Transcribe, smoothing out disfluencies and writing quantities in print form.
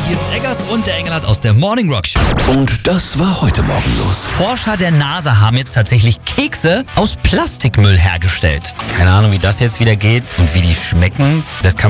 Hier sind Eggers und der Engelhardt aus der Morning Rock Show. Und das war heute Morgen los. Forscher der NASA haben jetzt tatsächlich Kekse aus Plastikmüll hergestellt. Keine Ahnung, wie das jetzt wieder geht und wie die schmecken. Das kann